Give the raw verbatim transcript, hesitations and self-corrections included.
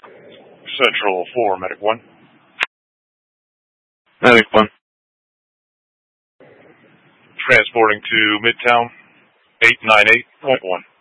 Central four, Medic one. Medic one. Transporting to Midtown, eight nine eight point one.